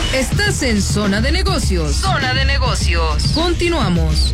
Estás en Zona de Negocios. Zona de Negocios. Continuamos.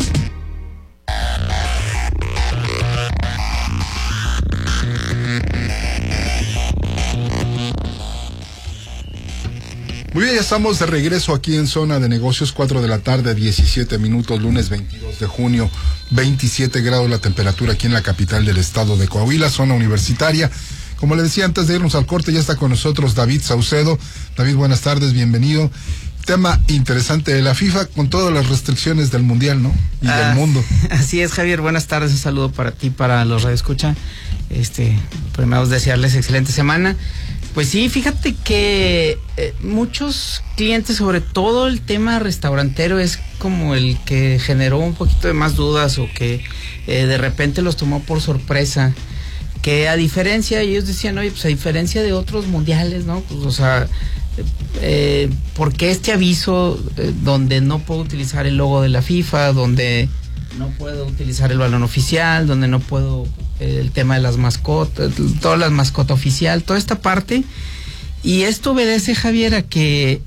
Muy bien, ya estamos de regreso aquí en Zona de Negocios, 4 de la tarde, 17 minutos, lunes 22 de junio, 27 grados la temperatura aquí en la capital del estado de Coahuila, zona universitaria. Como le decía antes de irnos al corte, ya está con nosotros David Saucedo. David, buenas tardes, bienvenido. Tema interesante de la FIFA con todas las restricciones del Mundial, ¿no? Y del mundo. Así es, Javier, buenas tardes, un saludo para ti, para los radioescucha. Primero desearles excelente semana. Pues sí, fíjate que muchos clientes, sobre todo el tema restaurantero, es como el que generó un poquito de más dudas o que de repente los tomó por sorpresa. Que a diferencia, ellos decían, oye, pues a diferencia de otros mundiales, ¿no? Pues, o sea, ¿por qué este aviso donde no puedo utilizar el logo de la FIFA, donde no puedo utilizar el balón oficial, donde no puedo el tema de las mascotas, todas las mascotas oficial, toda esta parte? Y esto obedece, Javier, a que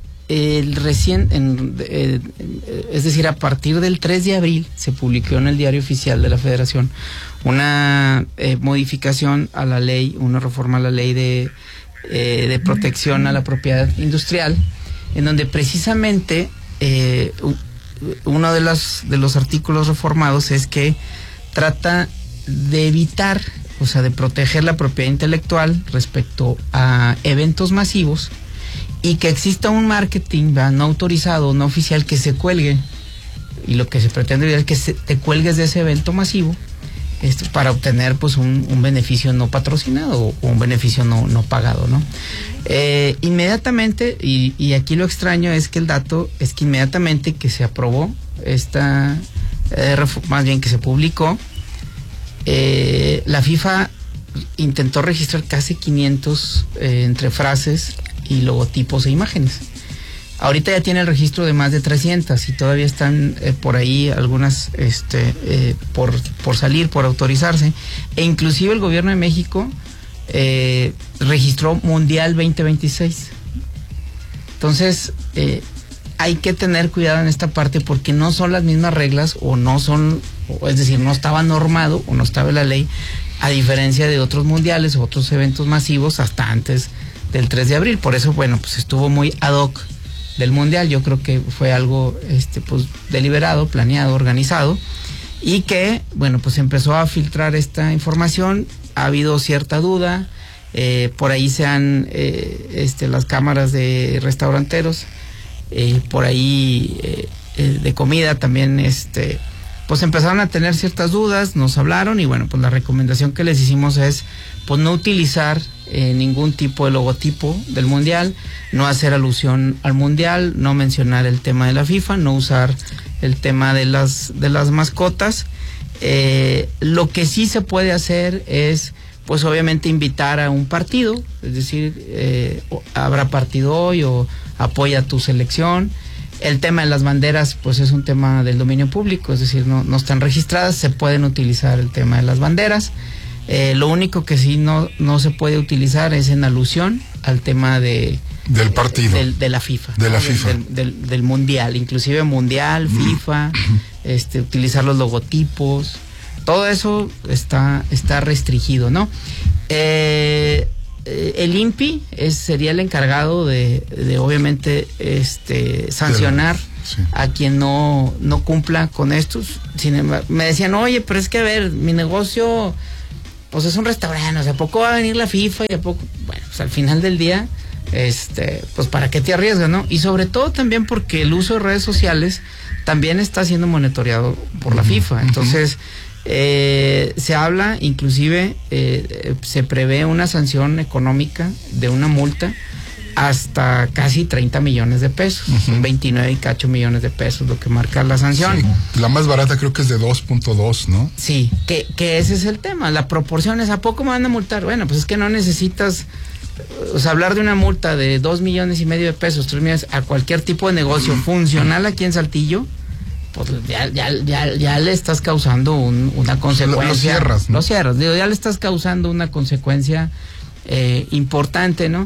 es decir, a partir del 3 de abril se publicó en el Diario Oficial de la Federación una modificación a la ley, una reforma a la ley de protección a la propiedad industrial, en donde precisamente uno de los artículos reformados es que trata de evitar, o sea, de proteger la propiedad intelectual respecto a eventos masivos y que exista un marketing no autorizado, no oficial, que se cuelgue, y lo que se pretende es que te cuelgues de ese evento masivo para obtener pues un beneficio no patrocinado o un beneficio no pagado, ¿no? Inmediatamente, y aquí lo extraño es que el dato es que inmediatamente que se aprobó más bien que se publicó, la FIFA intentó registrar casi 500 entre frases y logotipos e imágenes. Ahorita ya tiene el registro de más de 300 y todavía están por ahí algunas por salir, por autorizarse. E inclusive el gobierno de México registró Mundial 2026. Entonces, hay que tener cuidado en esta parte porque no son las mismas reglas es decir, no estaba normado o no estaba en la ley, a diferencia de otros mundiales o otros eventos masivos hasta antes del 3 de abril. Por eso, bueno, pues estuvo muy ad hoc del mundial. Yo creo que fue algo pues deliberado, planeado, organizado, y que, bueno, pues empezó a filtrar esta información. Ha habido cierta duda, por ahí se han las cámaras de restauranteros, por ahí de comida también, pues empezaron a tener ciertas dudas, nos hablaron y bueno, pues la recomendación que les hicimos es pues no utilizar ningún tipo de logotipo del mundial, no hacer alusión al mundial, no mencionar el tema de la FIFA, no usar el tema de las mascotas. Lo que sí se puede hacer es pues obviamente invitar a un partido, es decir, habrá partido hoy o apoya a tu selección. El tema de las banderas pues es un tema del dominio público, es decir, no están registradas, se pueden utilizar el tema de las banderas. Lo único que sí no se puede utilizar es en alusión al tema del partido de la FIFA, de ¿no? la FIFA del mundial, inclusive mundial, FIFA, utilizar los logotipos, todo eso está restringido, ¿no? El INPI sería el encargado de obviamente sancionar a quien no cumpla con estos. Sin embargo, me decían, oye, pero es que a ver, mi negocio pues es un restaurante, o sea, ¿a poco va a venir la FIFA y a poco? Bueno, pues al final del día, pues ¿para qué te arriesgas, no? Y sobre todo también porque el uso de redes sociales también está siendo monitoreado por la FIFA. Entonces, se habla, inclusive, se prevé una sanción económica de una multa hasta casi 30 millones de pesos, 29 y cacho millones de pesos, lo que marca la sanción. Sí, la más barata creo que es de 2.2, ¿no? Sí, que ese es el tema, la proporción es, ¿a poco me van a multar? Bueno, pues es que no necesitas, o sea, hablar de una multa de 2 millones y medio de pesos, 3 millones, a cualquier tipo de negocio funcional aquí en Saltillo, pues ya le estás causando una consecuencia. Lo cierras, ¿no? Lo cierras, ya le estás causando una consecuencia importante, ¿no?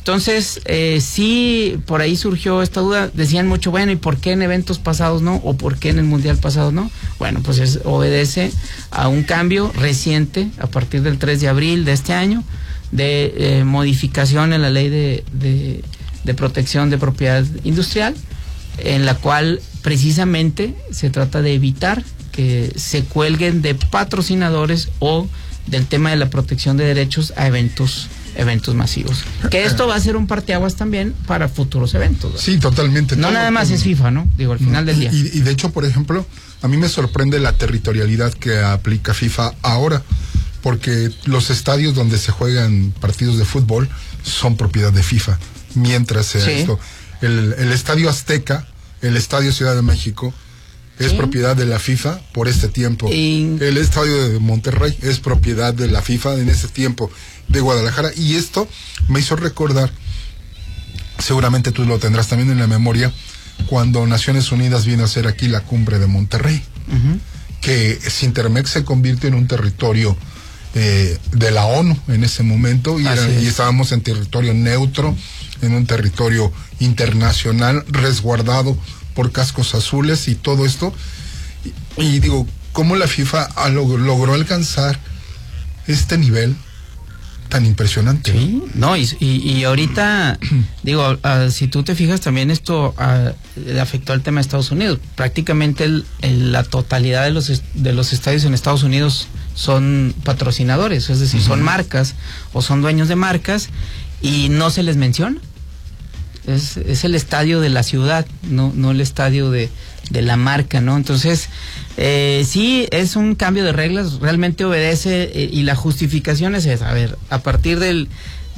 Entonces, sí, por ahí surgió esta duda. Decían mucho, bueno, ¿y por qué en eventos pasados no? ¿O por qué en el Mundial pasado no? Bueno, pues obedece a un cambio reciente, a partir del 3 de abril de este año, de modificación en la ley de protección de propiedad industrial, en la cual precisamente se trata de evitar que se cuelguen de patrocinadores o del tema de la protección de derechos a eventos masivos. Que esto va a ser un parteaguas también para futuros eventos, ¿verdad? Sí, totalmente. No nada más es FIFA, ¿no? Digo, al final del día. Y de hecho, por ejemplo, a mí me sorprende la territorialidad que aplica FIFA ahora, porque los estadios donde se juegan partidos de fútbol son propiedad de FIFA, mientras sea esto. El Estadio Azteca, el Estadio Ciudad de México, es propiedad de la FIFA por este tiempo. El Estadio de Monterrey es propiedad de la FIFA en ese tiempo, de Guadalajara. Y esto me hizo recordar, seguramente tú lo tendrás también en la memoria, cuando Naciones Unidas vino a hacer aquí la cumbre de Monterrey, que Sintermex se convirtió en un territorio de la ONU en ese momento, y estábamos en territorio neutro, en un territorio internacional resguardado por cascos azules y todo esto. Y digo, ¿cómo la FIFA logró alcanzar este nivel tan impresionante? Sí, no, y ahorita, digo, si tú te fijas, también esto afectó al tema de Estados Unidos. Prácticamente la totalidad de los estadios en Estados Unidos son patrocinadores, es decir, son marcas o son dueños de marcas, y no se les menciona. Es el estadio de la ciudad, no el estadio de la marca, ¿no? Entonces, sí, es un cambio de reglas, realmente obedece, y la justificación es esa. A ver, a partir del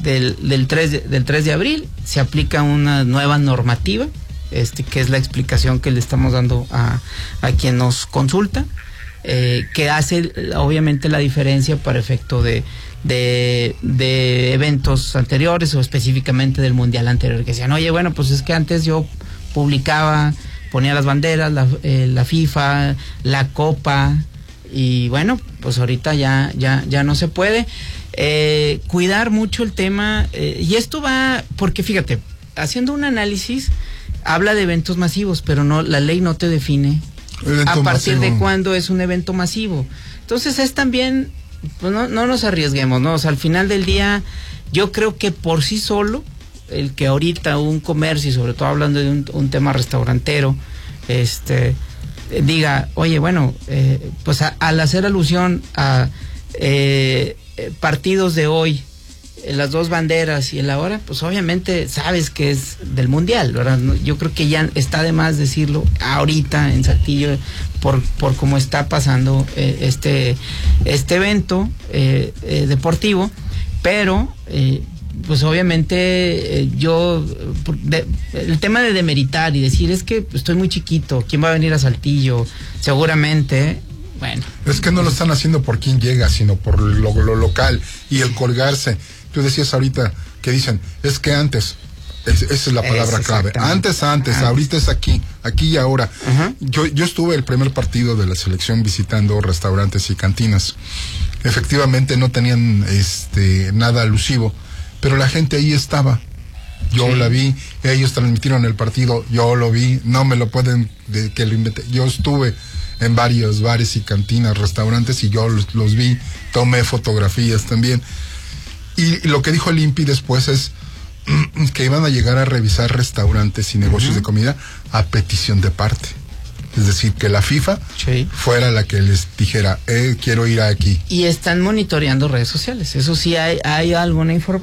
3 de abril se aplica una nueva normativa, que es la explicación que le estamos dando a quien nos consulta, que hace obviamente la diferencia para efecto de eventos anteriores, o específicamente del mundial anterior, que decían, oye, bueno, pues es que antes yo publicaba, ponía las banderas, la FIFA, la Copa, y bueno, pues ahorita ya no se puede. Cuidar mucho el tema, y esto va, porque fíjate, haciendo un análisis, habla de eventos masivos, pero no, la ley no te define a partir de cuándo es un evento masivo. Entonces es también, pues no nos arriesguemos, ¿no? O sea, al final del día, yo creo que por sí solo, el que ahorita un comercio, y sobre todo hablando de un tema restaurantero, diga, oye, bueno, pues al hacer alusión a partidos de hoy, las dos banderas y el ahora, pues obviamente sabes que es del mundial, ¿verdad? Yo creo que ya está de más decirlo ahorita en Saltillo por cómo está pasando este evento deportivo, pero pues obviamente el tema de demeritar y decir, es que estoy muy chiquito, ¿quién va a venir a Saltillo? Seguramente, bueno. Es que no lo están haciendo por quién llega, sino por lo local y el colgarse. Tú decías ahorita que dicen, es que antes, esa es la palabra clave, antes, ahorita es aquí y ahora. Yo estuve el primer partido de la selección visitando restaurantes y cantinas. Efectivamente no tenían nada alusivo, pero la gente ahí estaba. Yo la vi, ellos transmitieron el partido, yo lo vi, no me lo pueden que lo inventé. Yo estuve en varios bares y cantinas, restaurantes, y yo los vi, tomé fotografías también. Y lo que dijo el INPI después es que iban a llegar a revisar restaurantes y negocios de comida a petición de parte. Es decir, que la FIFA fuera la que les dijera, quiero ir aquí. Y están monitoreando redes sociales. Eso sí, hay alguna información.